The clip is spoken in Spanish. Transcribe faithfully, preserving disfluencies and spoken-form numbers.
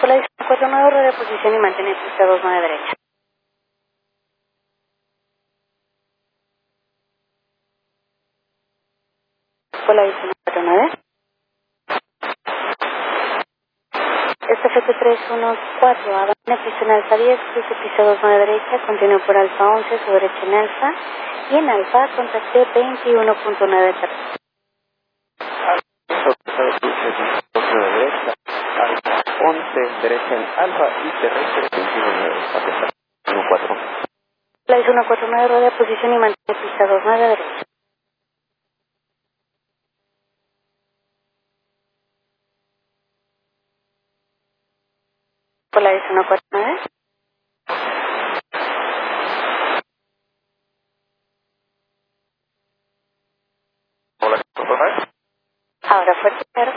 Por la diecinueve cuarenta y nueve, rueda de posición y mantiene pista dos nueve derecha. Por la diecinueve cuarenta y nueve. Este F T tres uno cuatro, abandona pista en alfa diez, cruce pista dos nueve derecha, continúe por alfa once, su derecha en alfa, y en alfa contacté veintiuno punto nueve terrestre. once derecha en alfa y terrestre veintiuno nueve, uno cuatro. La diecinueve cuarenta y nueve, rueda de posición y mantiene pista dos nueve derecha. Por la diecinueve cuarenta y nueve. Hola, ¿cómo estás? Ahora fuerte R.